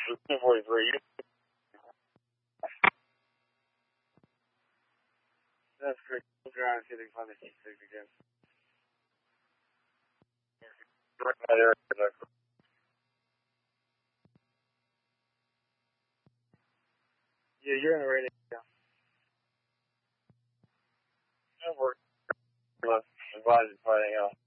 243. That's correct. Look around and see if they can find the heat six again. Right in that area. Yeah, you're in the right area. That works. Advise you fighting out.